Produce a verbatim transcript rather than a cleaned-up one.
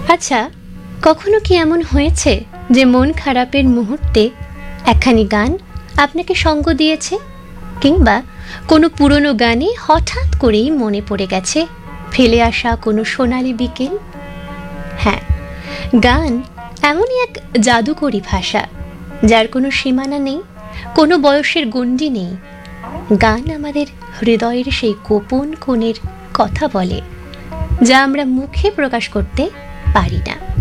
আচ্ছা, কখনো কি এমন হয়েছে যে মন খারাপের মুহূর্তে একখানি গান আপনাকে সঙ্গ দিয়েছে, কিংবা কোনো পুরনো গানে হঠাৎ করেই মনে পড়ে গেছে ফেলে আসা কোনো সোনালি বিকেল? হ্যাঁ, গান এমনই এক জাদুকরী ভাষা, যার কোনো সীমানা নেই, কোনো বয়সের গণ্ডি নেই। গান আমাদের হৃদয়ের সেই গোপন কোণের কথা বলে, যা আমরা মুখে প্রকাশ করতে পারি না।